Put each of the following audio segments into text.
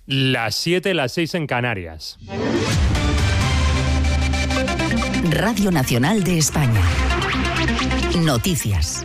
Las 7, las 6 en Canarias. Radio Nacional de España. Noticias.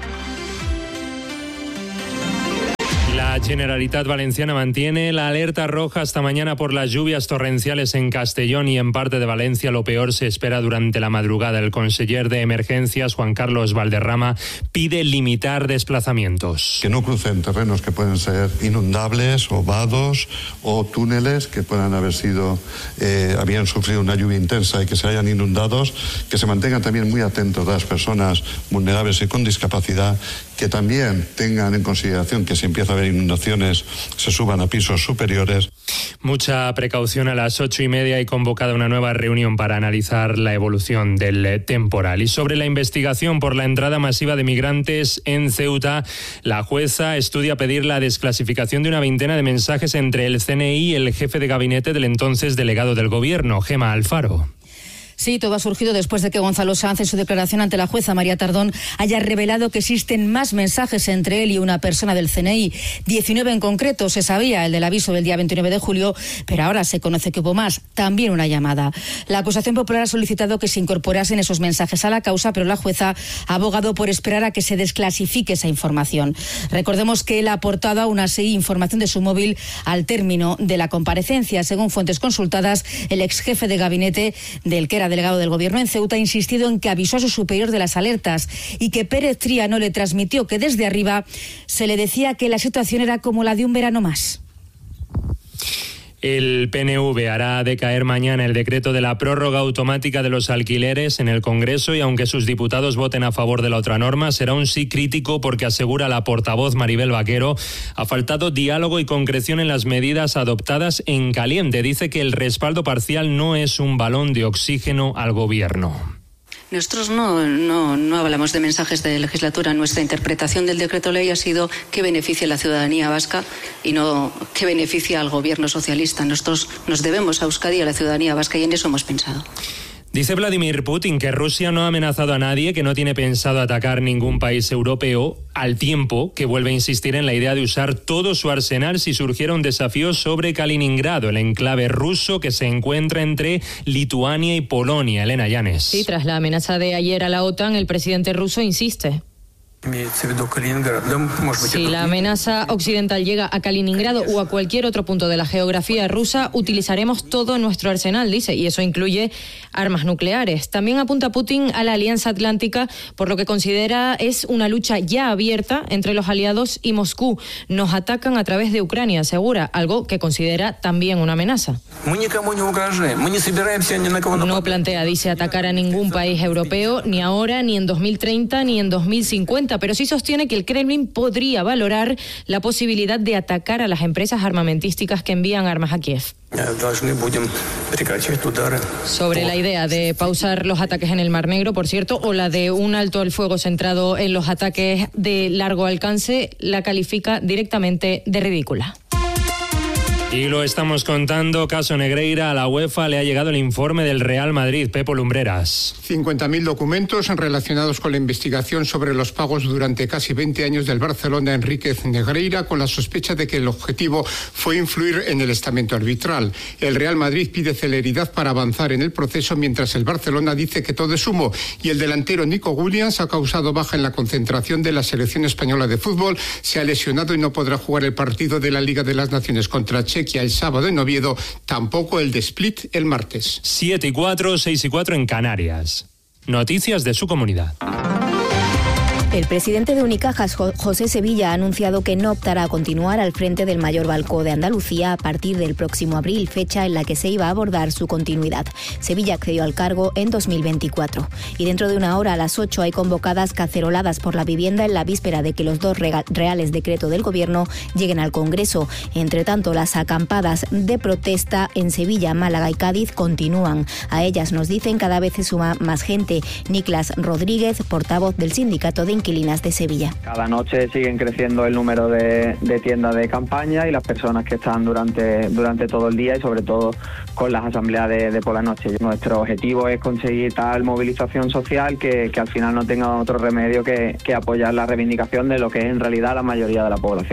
La Generalitat Valenciana mantiene la alerta roja hasta mañana por las lluvias torrenciales en Castellón y en parte de Valencia. Lo peor se espera durante la madrugada. El conseller de Emergencias, Juan Carlos Valderrama, pide limitar desplazamientos. Que no crucen terrenos que pueden ser inundables o vados o túneles que puedan haber sido, habían sufrido una lluvia intensa y que se hayan inundados. Que se mantengan también muy atentos a las personas vulnerables y con discapacidad. Que también tengan en consideración que si empieza a haber inundaciones se suban a pisos superiores. Mucha precaución. A las 8:30 hay convocada una nueva reunión para analizar la evolución del temporal. Y sobre la investigación por la entrada masiva de migrantes en Ceuta, la jueza estudia pedir la desclasificación de una veintena de mensajes entre el CNI y el jefe de gabinete del entonces delegado del gobierno, Gemma Alfaro. Sí, todo ha surgido después de que Gonzalo Sanz, en su declaración ante la jueza María Tardón, haya revelado que existen más mensajes entre él y una persona del CNI. 19 en concreto, se sabía, el del aviso del día 29 de julio, pero ahora se conoce que hubo más, también una llamada. La acusación popular ha solicitado que se incorporasen esos mensajes a la causa, pero la jueza ha abogado por esperar a que se desclasifique esa información. Recordemos que él ha aportado aún así información de su móvil al término de la comparecencia. Según fuentes consultadas, el ex jefe de gabinete del que era delegado del gobierno en Ceuta ha insistido en que avisó a su superior de las alertas y que Pérez Tríano le transmitió que desde arriba se le decía que la situación era como la de un verano más. El PNV hará decaer mañana el decreto de la prórroga automática de los alquileres en el Congreso y aunque sus diputados voten a favor de la otra norma, será un sí crítico porque, asegura la portavoz Maribel Vaquero, ha faltado diálogo y concreción en las medidas adoptadas en caliente. Dice que el respaldo parcial no es un balón de oxígeno al gobierno. Nosotros no hablamos de mensajes de legislatura. Nuestra interpretación del decreto ley ha sido que beneficie a la ciudadanía vasca y no que beneficie al gobierno socialista. Nosotros nos debemos a Euskadi y a la ciudadanía vasca y en eso hemos pensado. Dice Vladimir Putin que Rusia no ha amenazado a nadie, que no tiene pensado atacar ningún país europeo, al tiempo que vuelve a insistir en la idea de usar todo su arsenal si surgiera un desafío sobre Kaliningrado, el enclave ruso que se encuentra entre Lituania y Polonia. Elena Llanes. Sí, tras la amenaza de ayer a la OTAN, el presidente ruso insiste. Si la amenaza occidental llega a Kaliningrado o a cualquier otro punto de la geografía rusa, utilizaremos todo nuestro arsenal, dice, y eso incluye armas nucleares. También apunta Putin a la Alianza Atlántica, por lo que considera es una lucha ya abierta entre los aliados y Moscú. Nos atacan a través de Ucrania, asegura, algo que considera también una amenaza. No plantea, dice, atacar a ningún país europeo, ni ahora, ni en 2030, ni en 2050. Pero sí sostiene que el Kremlin podría valorar la posibilidad de atacar a las empresas armamentísticas que envían armas a Kiev. Sobre la idea de pausar los ataques en el Mar Negro, por cierto, o la de un alto al fuego centrado en los ataques de largo alcance, la califica directamente de ridícula. Y lo estamos contando, caso Negreira, a la UEFA le ha llegado el informe del Real Madrid. Pepo Lumbreras. 50.000 documentos relacionados con la investigación sobre los pagos durante casi 20 años del Barcelona a Enríquez Negreira, con la sospecha de que el objetivo fue influir en el estamento arbitral. El Real Madrid pide celeridad para avanzar en el proceso, mientras el Barcelona dice que todo es humo. Y el delantero Nico Williams ha causado baja en la concentración de la selección española de fútbol. Se ha lesionado y no podrá jugar el partido de la Liga de las Naciones contra Chequia el sábado en Oviedo, tampoco el de Split el martes. 7:04, 6:04 en Canarias. Noticias de su comunidad. El presidente de Unicajas, José Sevilla, ha anunciado que no optará a continuar al frente del mayor banco de Andalucía a partir del próximo abril, fecha en la que se iba a abordar su continuidad. Sevilla accedió al cargo en 2024. Y dentro de una hora, a las 8, hay convocadas caceroladas por la vivienda en la víspera de que los dos reales decretos del Gobierno lleguen al Congreso. Entre tanto, las acampadas de protesta en Sevilla, Málaga y Cádiz continúan. A ellas, nos dicen, cada vez se suma más gente. Niklas Rodríguez, portavoz del Sindicato de Inquilinas de Sevilla. Cada noche siguen creciendo el número de tiendas de campaña y las personas que están durante todo el día y sobre todo con las asambleas de por la noche. Nuestro objetivo es conseguir tal movilización social que al final no tenga otro remedio que apoyar la reivindicación de lo que es en realidad la mayoría de la población.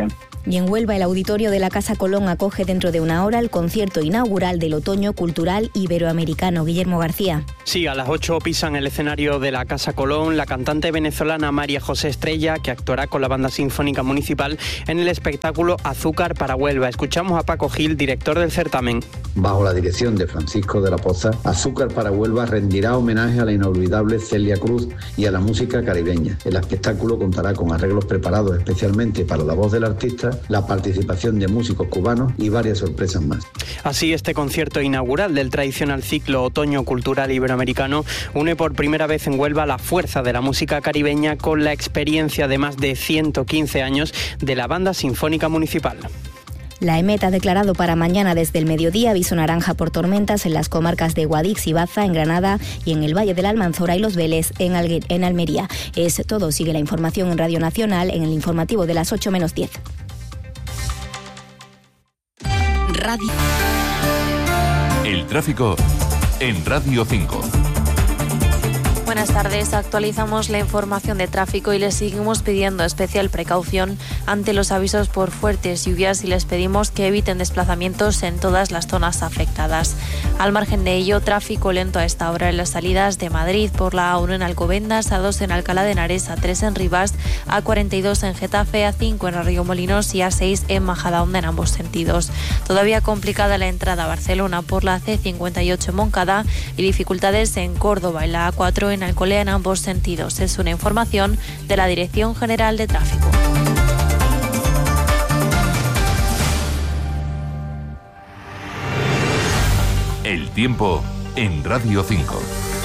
Y en Huelva, el auditorio de la Casa Colón acoge dentro de una hora el concierto inaugural del Otoño Cultural Iberoamericano. Guillermo García. Sí, a las 8 pisan el escenario de la Casa Colón la cantante venezolana María José Estrella, que actuará con la Banda Sinfónica Municipal en el espectáculo Azúcar para Huelva. Escuchamos a Paco Gil, director del certamen. Bajo la dirección de Francisco de la Poza, Azúcar para Huelva rendirá homenaje a la inolvidable Celia Cruz y a la música caribeña. El espectáculo contará con arreglos preparados especialmente para la voz del artista, la participación de músicos cubanos y varias sorpresas más. Así, este concierto inaugural del tradicional ciclo Otoño Cultural Iberoamericano une por primera vez en Huelva la fuerza de la música caribeña con la experiencia de más de 115 años de la Banda Sinfónica Municipal. La EMET ha declarado para mañana desde el mediodía aviso naranja por tormentas en las comarcas de Guadix y Baza, en Granada, y en el Valle de la Almanzora y Los Vélez, en Almería. Es todo. Sigue la información en Radio Nacional en el informativo de las 8 menos 10. Radio. El tráfico en Radio 5. Buenas tardes, actualizamos la información de tráfico y les seguimos pidiendo especial precaución ante los avisos por fuertes lluvias y les pedimos que eviten desplazamientos en todas las zonas afectadas. Al margen de ello, tráfico lento a esta hora en las salidas de Madrid por la A1 en Alcobendas, A2 en Alcalá de Henares, A3 en Rivas, A42 en Getafe, A5 en Arroyomolinos y A6 en Majadahonda en ambos sentidos. Todavía complicada la entrada a Barcelona por la C58 en Moncada y dificultades en Córdoba y la A4 en Alcolea en ambos sentidos. Es una información de la Dirección General de Tráfico. El tiempo en Radio 5.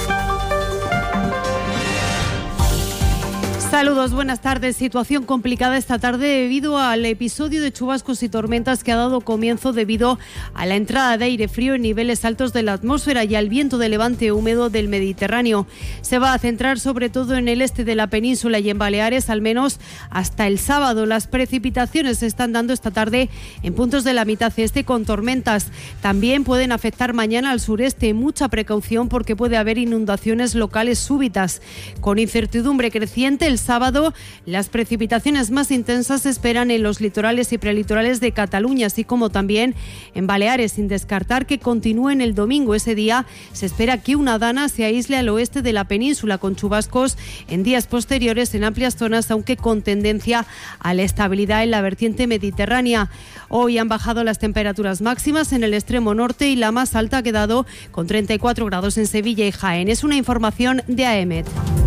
Saludos, buenas tardes. Situación complicada esta tarde debido al episodio de chubascos y tormentas que ha dado comienzo debido a la entrada de aire frío en niveles altos de la atmósfera y al viento de levante húmedo del Mediterráneo. Se va a centrar sobre todo en el este de la península y en Baleares, al menos hasta el sábado. Las precipitaciones se están dando esta tarde en puntos de la mitad este con tormentas. También pueden afectar mañana al sureste. Mucha precaución porque puede haber inundaciones locales súbitas. Con incertidumbre creciente, el sábado las precipitaciones más intensas se esperan en los litorales y prelitorales de Cataluña, así como también en Baleares, sin descartar que continúen el domingo. Ese día se espera que una dana se aísle al oeste de la península, con chubascos en días posteriores en amplias zonas, aunque con tendencia a la estabilidad en la vertiente mediterránea. Hoy han bajado las temperaturas máximas en el extremo norte y la más alta ha quedado con 34 grados en Sevilla y Jaén. Es una información de AEMET.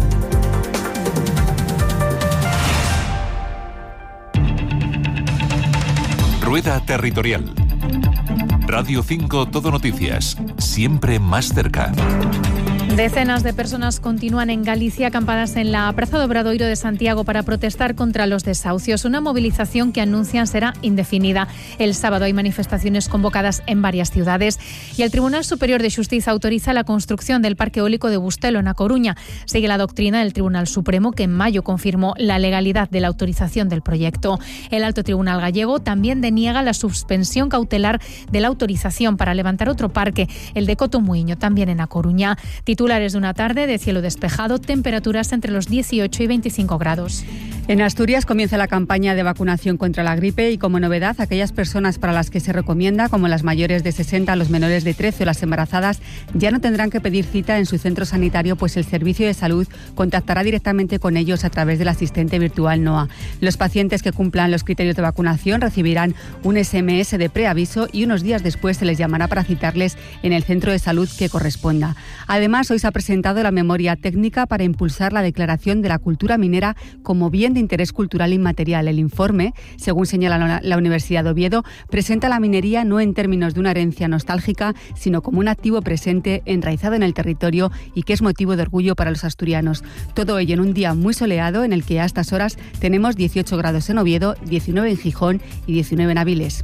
Rueda Territorial. Radio 5 Todo Noticias, siempre más cerca. Decenas de personas continúan en Galicia acampadas en la Praza do Obradoiro de Santiago para protestar contra los desahucios, una movilización que anuncian será indefinida. El sábado hay manifestaciones convocadas en varias ciudades y el Tribunal Superior de Xustiza autoriza la construcción del parque eólico de Bustelo, en A Coruña. Sigue la doctrina del Tribunal Supremo, que en mayo confirmó la legalidad de la autorización del proyecto. El Alto Tribunal gallego también deniega la suspensión cautelar de la autorización para levantar otro parque, el de Cotomuiño, también en A Coruña. Titulares de una tarde de cielo despejado, temperaturas entre los 18 y 25 grados. En Asturias comienza la campaña de vacunación contra la gripe y, como novedad, aquellas personas para las que se recomienda, como las mayores de 60, los menores de 13 o las embarazadas, ya no tendrán que pedir cita en su centro sanitario, pues el Servicio de Salud contactará directamente con ellos a través del asistente virtual NOA. Los pacientes que cumplan los criterios de vacunación recibirán un SMS de preaviso y unos días después se les llamará para citarles en el centro de salud que corresponda. Además, hoy se ha presentado la memoria técnica para impulsar la declaración de la cultura minera como bien de interés cultural inmaterial. El informe, según señala la Universidad de Oviedo, presenta la minería no en términos de una herencia nostálgica, sino como un activo presente, enraizado en el territorio y que es motivo de orgullo para los asturianos. Todo ello en un día muy soleado, en el que a estas horas tenemos 18 grados en Oviedo, 19 en Gijón y 19 en Avilés.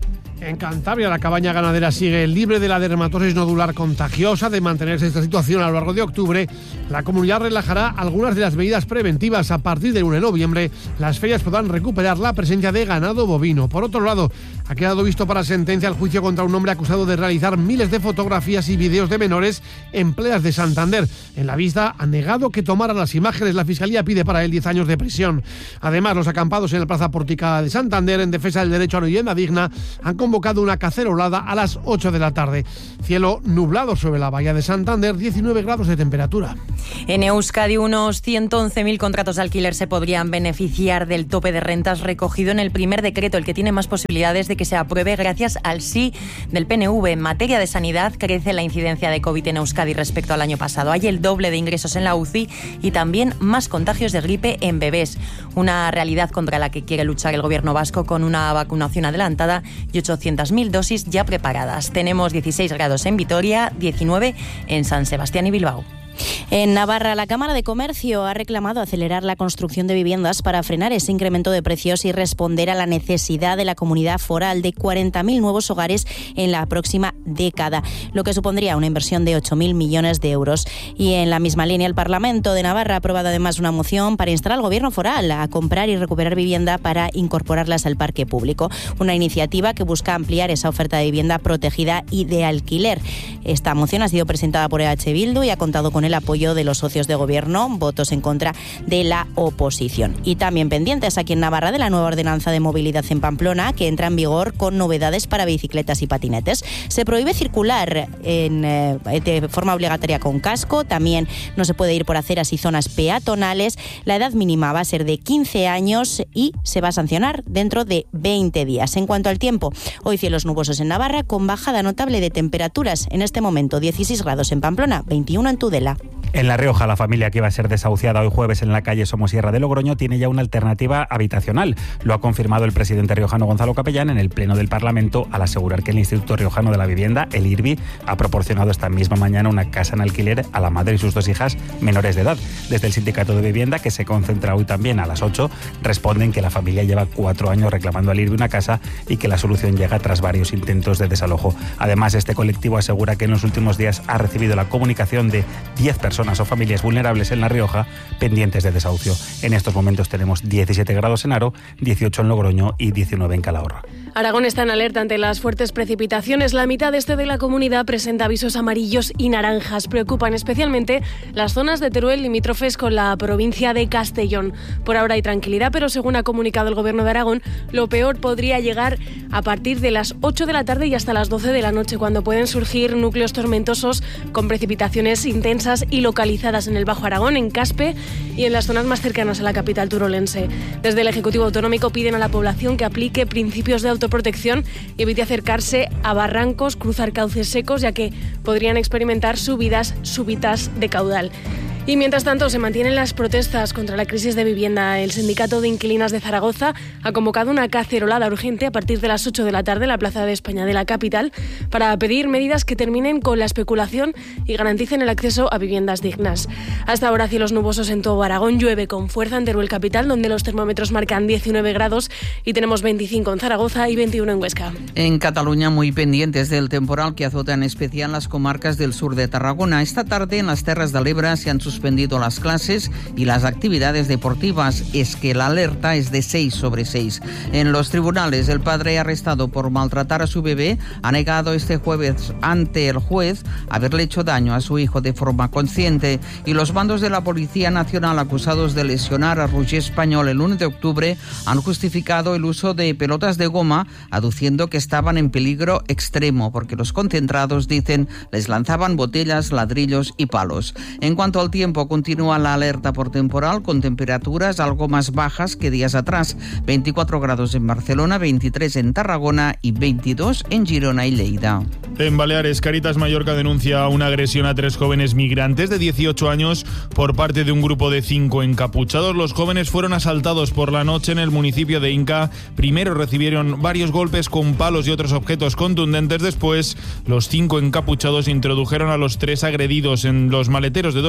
En Cantabria, la cabaña ganadera sigue libre de la dermatosis nodular contagiosa. De mantenerse esta situación a lo largo de octubre, la comunidad relajará algunas de las medidas preventivas. A partir del 1 de noviembre, las ferias podrán recuperar la presencia de ganado bovino. Por otro lado, ha quedado visto para sentencia el juicio contra un hombre acusado de realizar miles de fotografías y vídeos de menores en playas de Santander. En la vista, ha negado que tomara las imágenes. La Fiscalía pide para él 10 años de prisión. Además, los acampados en la Plaza Pórtica de Santander, en defensa del derecho a una vivienda digna, han convocado una cacerolada a las 8 de la tarde. Cielo nublado sobre la bahía de Santander, 19 grados de temperatura. En Euskadi, unos 111.000 contratos de alquiler se podrían beneficiar del tope de rentas recogido en el primer decreto, el que tiene más posibilidades de que se apruebe gracias al sí del PNV. En materia de sanidad, crece la incidencia de COVID en Euskadi respecto al año pasado. Hay el doble de ingresos en la UCI y también más contagios de gripe en bebés. Una realidad contra la que quiere luchar el gobierno vasco con una vacunación adelantada y 800.000 dosis ya preparadas. Tenemos 16 grados en Vitoria, 19 en San Sebastián y Bilbao. En Navarra, la Cámara de Comercio ha reclamado acelerar la construcción de viviendas para frenar ese incremento de precios y responder a la necesidad de la comunidad foral de 40.000 nuevos hogares en la próxima década, lo que supondría una inversión de 8.000 millones de euros. Y en la misma línea, el Parlamento de Navarra ha aprobado además una moción para instar al Gobierno foral a comprar y recuperar vivienda para incorporarlas al parque público. Una iniciativa que busca ampliar esa oferta de vivienda protegida y de alquiler. Esta moción ha sido presentada por EH Bildu y ha contado con el apoyo de los socios de gobierno, votos en contra de la oposición. Y también pendientes aquí en Navarra de la nueva ordenanza de movilidad en Pamplona, que entra en vigor con novedades para bicicletas y patinetes. Se prohíbe circular de forma obligatoria con casco, también no se puede ir por aceras y zonas peatonales. La edad mínima va a ser de 15 años y se va a sancionar dentro de 20 días. En cuanto al tiempo, hoy cielos nubosos en Navarra con bajada notable de temperaturas. En este momento 16 grados en Pamplona, 21 en Tudela. En La Rioja, la familia que iba a ser desahuciada hoy jueves en la calle Somosierra de Logroño tiene ya una alternativa habitacional. Lo ha confirmado el presidente riojano Gonzalo Capellán en el Pleno del Parlamento al asegurar que el Instituto Riojano de la Vivienda, el IRBI, ha proporcionado esta misma mañana una casa en alquiler a la madre y sus 2 hijas menores de edad. Desde el Sindicato de Vivienda, que se concentra hoy también a las 8, responden que la familia lleva 4 años reclamando al IRBI una casa y que la solución llega tras varios intentos de desalojo. Además, este colectivo asegura que en los últimos días ha recibido la comunicación de 10 personas o familias vulnerables en La Rioja pendientes de desahucio. En estos momentos tenemos 17 grados en Haro, 18 en Logroño y 19 en Calahorra. Aragón está en alerta ante las fuertes precipitaciones. La mitad este de la comunidad presenta avisos amarillos y naranjas. Preocupan especialmente las zonas de Teruel limítrofes con la provincia de Castellón. Por ahora hay tranquilidad, pero según ha comunicado el Gobierno de Aragón, lo peor podría llegar a partir de las 8 de la tarde y hasta las 12 de la noche, cuando pueden surgir núcleos tormentosos con precipitaciones intensas y localizadas en el Bajo Aragón, en Caspe y en las zonas más cercanas a la capital turolense. Desde el Ejecutivo Autonómico piden a la población que aplique principios de autoprotección y evite acercarse a barrancos, cruzar cauces secos, ya que podrían experimentar subidas súbitas de caudal. Y mientras tanto se mantienen las protestas contra la crisis de vivienda. El Sindicato de Inquilinas de Zaragoza ha convocado una cacerolada urgente a partir de las 8 de la tarde en la Plaza de España de la capital para pedir medidas que terminen con la especulación y garanticen el acceso a viviendas dignas. Hasta ahora cielos nubosos en todo Aragón, llueve con fuerza en Teruel capital, donde los termómetros marcan 19 grados y tenemos 25 en Zaragoza y 21 en Huesca. En Cataluña, muy pendientes del temporal que azota en especial las comarcas del sur de Tarragona. Esta tarde en las Terras de l'Ebre se han suspendido las clases y las actividades deportivas. Es que la alerta es de 6/6. En los tribunales, el padre arrestado por maltratar a su bebé ha negado este jueves ante el juez haberle hecho daño a su hijo de forma consciente, y los mandos de la Policía Nacional acusados de lesionar a Roger Español el 1 de octubre han justificado el uso de pelotas de goma, aduciendo que estaban en peligro extremo porque los concentrados, dicen, les lanzaban botellas, ladrillos y palos. En cuanto al tiempo, continúa la alerta por temporal con temperaturas algo más bajas que días atrás. 24 grados en Barcelona, 23 en Tarragona y 22 en Girona y Lleida. En Baleares, Caritas Mallorca denuncia una agresión a 3 jóvenes migrantes de 18 años por parte de un grupo de 5 encapuchados. Los jóvenes fueron asaltados por la noche en el municipio de Inca. Primero recibieron varios golpes con palos y otros objetos contundentes. Después, los 5 encapuchados introdujeron a los 3 agredidos en los maleteros de 2 coches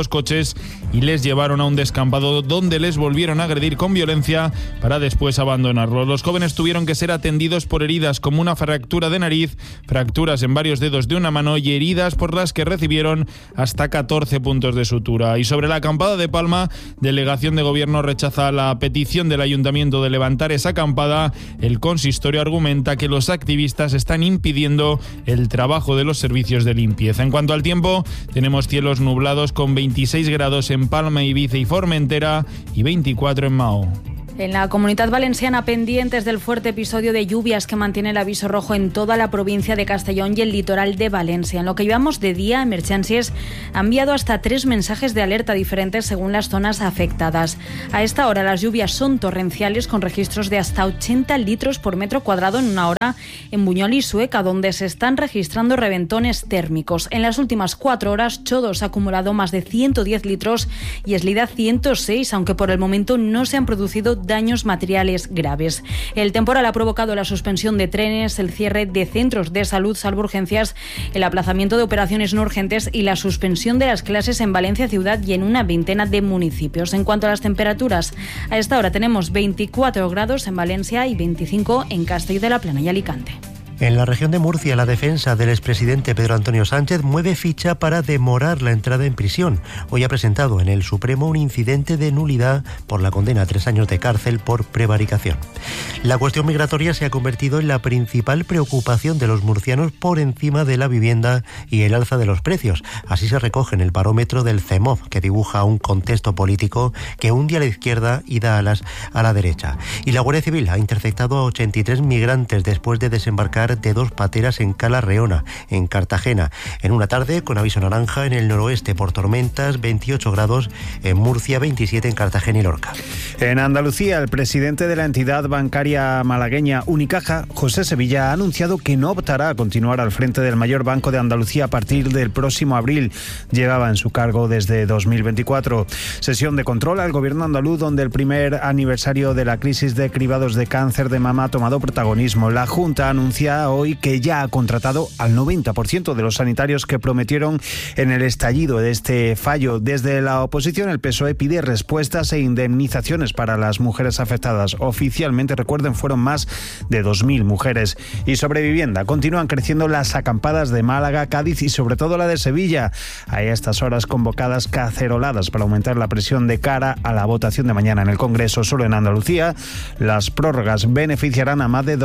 agresores y les llevaron a un descampado donde les volvieron a agredir con violencia para después abandonarlos. Los jóvenes tuvieron que ser atendidos por heridas como una fractura de nariz, fracturas en varios dedos de una mano y heridas por las que recibieron hasta 14 puntos de sutura. Y sobre la acampada de Palma, delegación de gobierno rechaza la petición del ayuntamiento de levantar esa acampada. El consistorio argumenta que los activistas están impidiendo el trabajo de los servicios de limpieza. En cuanto al tiempo, tenemos cielos nublados con 26 grados en Palma, Ibiza y Formentera y 24 en Mao. En la Comunitat Valenciana, pendientes del fuerte episodio de lluvias que mantiene el aviso rojo en toda la provincia de Castellón y el litoral de Valencia. En lo que llevamos de día, Emergències ha enviado hasta 3 mensajes de alerta diferentes según las zonas afectadas. A esta hora las lluvias son torrenciales con registros de hasta 80 litros por metro cuadrado en una hora en Buñol y Sueca, donde se están registrando reventones térmicos. En las últimas 4 horas, Chodos ha acumulado más de 110 litros y Eslida 106, aunque por el momento no se han producido daños materiales graves. El temporal ha provocado la suspensión de trenes, el cierre de centros de salud salvo urgencias, el aplazamiento de operaciones no urgentes y la suspensión de las clases en Valencia ciudad y en una veintena de municipios. En cuanto a las temperaturas, a esta hora tenemos 24 grados en Valencia y 25 en Castell de la Plana y Alicante. En la región de Murcia, la defensa del expresidente Pedro Antonio Sánchez mueve ficha para demorar la entrada en prisión. Hoy ha presentado en el Supremo un incidente de nulidad por la condena a 3 años de cárcel por prevaricación. La cuestión migratoria se ha convertido en la principal preocupación de los murcianos por encima de la vivienda y el alza de los precios. Así se recoge en el barómetro del CEMOV, que dibuja un contexto político que hunde a la izquierda y da alas a la derecha. Y la Guardia Civil ha interceptado a 83 migrantes después de desembarcar de 2 pateras en Cala Reona, en Cartagena, en una tarde con aviso naranja en el noroeste por tormentas, 28 grados en Murcia, 27 en Cartagena y Lorca. En Andalucía, el presidente de la entidad bancaria malagueña Unicaja, José Sevilla, ha anunciado que no optará a continuar al frente del mayor banco de Andalucía a partir del próximo abril. Llevaba en su cargo desde 2024. Sesión de control al gobierno andaluz, donde el primer aniversario de la crisis de cribados de cáncer de mama ha tomado protagonismo. La Junta anuncia hoy que ya ha contratado al 90% de los sanitarios que prometieron en el estallido de este fallo. Desde la oposición, el PSOE pide respuestas e indemnizaciones para las mujeres afectadas. Oficialmente, recuerden, fueron más de 2.000 mujeres. Y sobre vivienda, continúan creciendo las acampadas de Málaga, Cádiz y sobre todo la de Sevilla. Hay a estas horas convocadas caceroladas para aumentar la presión de cara a la votación de mañana en el Congreso. Solo en Andalucía, las prórrogas beneficiarán a más de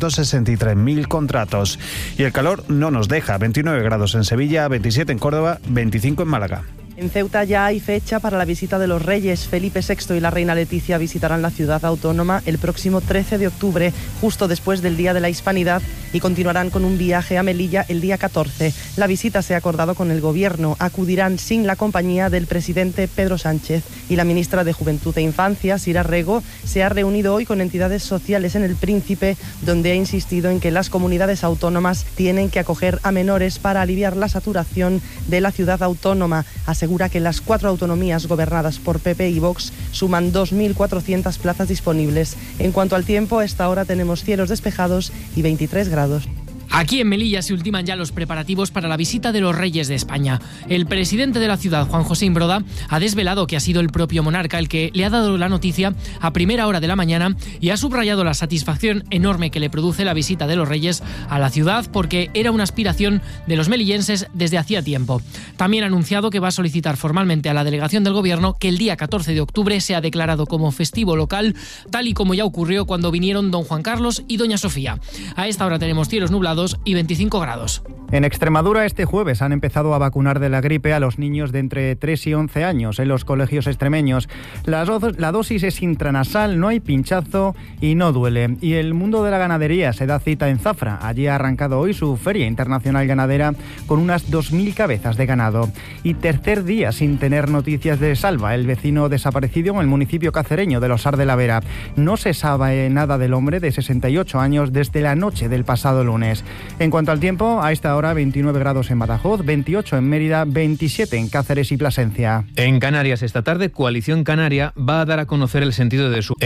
263.000 contratos. Y el calor no nos deja. 29 grados en Sevilla, 27 en Córdoba, 25 en Málaga. En Ceuta ya hay fecha para la visita de los reyes. Felipe VI y la reina Leticia visitarán la ciudad autónoma el próximo 13 de octubre, justo después del Día de la Hispanidad, y continuarán con un viaje a Melilla el día 14. La visita se ha acordado con el gobierno. Acudirán sin la compañía del presidente Pedro Sánchez, y la ministra de Juventud e Infancia, Sira Rego, se ha reunido hoy con entidades sociales en El Príncipe, donde ha insistido en que las comunidades autónomas tienen que acoger a menores para aliviar la saturación de la ciudad autónoma. Asegura que las 4 autonomías gobernadas por PP y Vox suman 2.400 plazas disponibles. En cuanto al tiempo, a esta hora tenemos cielos despejados y 23 grados. Aquí en Melilla se ultiman ya los preparativos para la visita de los Reyes de España. El presidente de la ciudad, Juan José Imbroda, ha desvelado que ha sido el propio monarca el que le ha dado la noticia a primera hora de la mañana y ha subrayado la satisfacción enorme que le produce la visita de los Reyes a la ciudad, porque era una aspiración de los melillenses desde hacía tiempo. También ha anunciado que va a solicitar formalmente a la delegación del gobierno que el día 14 de octubre sea declarado como festivo local, tal y como ya ocurrió cuando vinieron don Juan Carlos y doña Sofía. A esta hora tenemos cielos nublados y 25 grados. En Extremadura este jueves han empezado a vacunar de la gripe a los niños de entre 3 y 11 años en los colegios extremeños. La dosis es intranasal, no hay pinchazo y no duele. Y el mundo de la ganadería se da cita en Zafra. Allí ha arrancado hoy su Feria Internacional Ganadera con unas 2.000 cabezas de ganado. Y tercer día sin tener noticias de Salva, el vecino desaparecido en el municipio cacereño de Losar de la Vera. No se sabe nada del hombre de 68 años desde la noche del pasado lunes. En cuanto al tiempo, a esta hora ahora, 29 grados en Badajoz, 28 en Mérida, 27 en Cáceres y Plasencia. En Canarias esta tarde, Coalición Canaria va a dar a conocer el sentido de su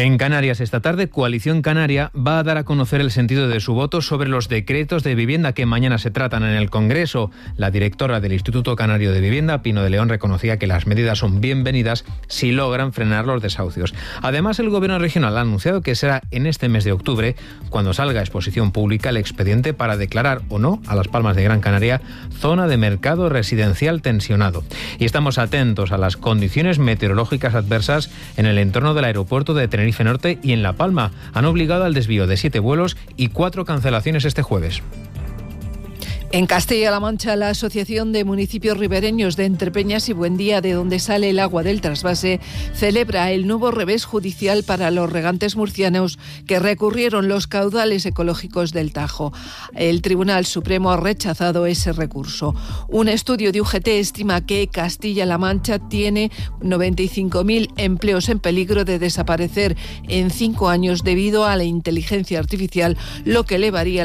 voto sobre los decretos de vivienda que mañana se tratan en el Congreso. La directora del Instituto Canario de Vivienda, Pino de León, reconocía que las medidas son bienvenidas si logran frenar los desahucios. Además, el Gobierno regional ha anunciado que será en este mes de octubre cuando salga a exposición pública el expediente para declarar o no a Las Palmas de Gran Canaria zona de mercado residencial tensionado. Y estamos atentos a las condiciones meteorológicas adversas en el entorno del aeropuerto de Tenerife Norte y en La Palma. Han obligado al desvío de 7 vuelos y 4 cancelaciones este jueves. En Castilla-La Mancha, la Asociación de Municipios Ribereños de Entrepeñas y Buendía, de donde sale el agua del trasvase, celebra el nuevo revés judicial para los regantes murcianos que recurrieron los caudales ecológicos del Tajo. El Tribunal Supremo ha rechazado ese recurso. Un estudio de UGT estima que Castilla-La Mancha tiene 95.000 empleos en peligro de desaparecer en 5 años debido a la inteligencia artificial, lo que elevaría